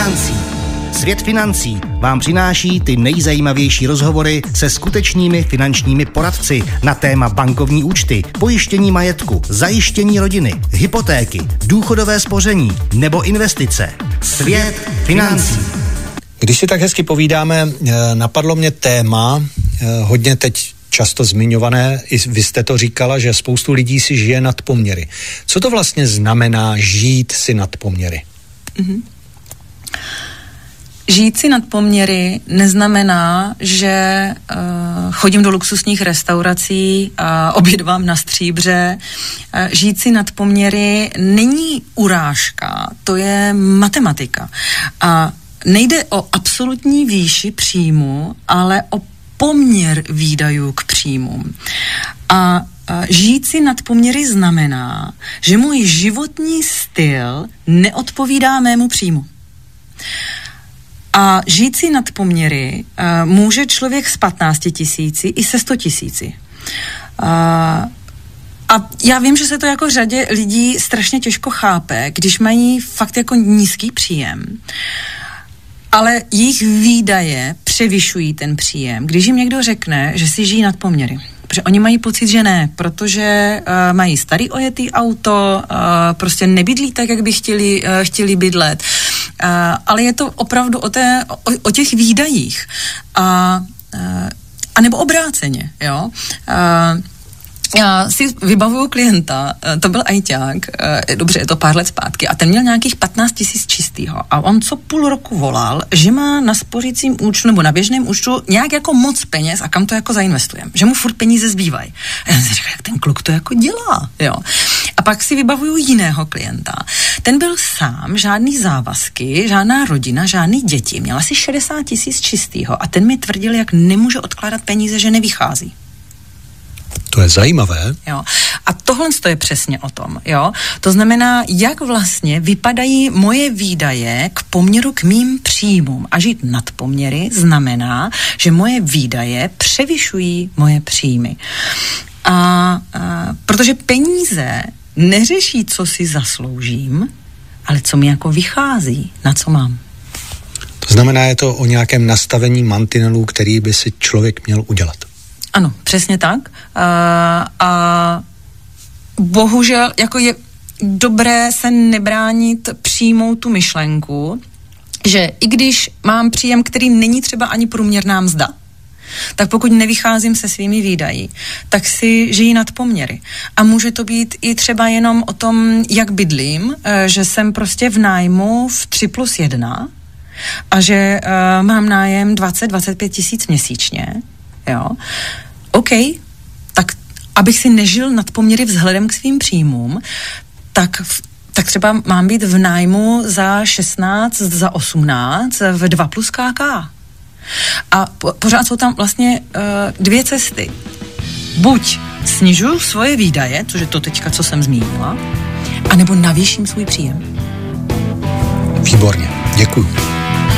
financí. Svět financí vám přináší ty nejzajímavější rozhovory se skutečnými finančními poradci na téma bankovní účty, pojištění majetku, zajištění rodiny, hypotéky, důchodové spoření nebo investice. Svět financí. Když si tak hezky povídáme, napadlo mě téma, hodně teď často zmiňované, i vy jste to říkala, že spoustu lidí si žije nad poměry. Co to vlastně znamená žít si nad poměry? Žít si nad poměry neznamená, že chodím do luxusních restaurací a obědvám na stříbře. Žít si nad poměry není urážka, to je matematika. A nejde o absolutní výši příjmu, ale o poměr výdajů k příjmům. A žít si nad poměry znamená, že můj životní styl neodpovídá mému příjmu. A žít si nad poměry může člověk s 15 000 i se 100 000. A já vím, že se to jako řadě lidí strašně těžko chápe, když mají fakt jako nízký příjem. Ale jejich výdaje převyšují ten příjem. Když jim někdo řekne, že si žijí nad poměry. Protože oni mají pocit, že ne, protože mají starý ojetý auto, prostě nebydlí tak, jak by chtěli bydlet. Ale je to opravdu o těch výdajích. A nebo obráceně, jo. Já si vybavuju klienta, to byl ajťák, dobře, je to pár let zpátky, a ten měl nějakých 15 000 čistýho a on co půl roku volal, že má na spořícím účtu nebo na běžném účtu nějak jako moc peněz a kam to jako zainvestujeme, že mu furt peníze zbývají. A já si říkal, jak ten kluk to jako dělá, jo. A pak si vybavuju jiného klienta. Ten byl sám, žádný závazky, žádná rodina, žádný děti, měl asi 60 000 čistýho a ten mi tvrdil, jak nemůže odkládat peníze, že nevychází. To je zajímavé. Jo. A tohle je přesně o tom. Jo. To znamená, jak vlastně vypadají moje výdaje k poměru k mým příjmům. A žít nad poměry znamená, že moje výdaje převyšují moje příjmy. Protože peníze neřeší, co si zasloužím, ale co mi jako vychází, na co mám. To znamená, je to o nějakém nastavení mantinelů, který by si člověk měl udělat. Ano, přesně tak. A bohužel jako je dobré se nebránit přijmout tu myšlenku, že i když mám příjem, který není třeba ani průměrná mzda, tak pokud nevycházím se svými výdaji, tak si žijí nad poměry. A může to být i třeba jenom o tom, jak bydlím, že jsem prostě v nájmu v 3+1 a že mám nájem 20-25 tisíc měsíčně, jo. OK, tak abych si nežil nad poměry vzhledem k svým příjmům, tak třeba mám být v nájmu za 16, za 18, v 2+ KK. A pořád jsou tam vlastně dvě cesty. Buď snižuju svoje výdaje, což je to teďka, co jsem zmínila, anebo navýším svůj příjem. Výborně, děkuju.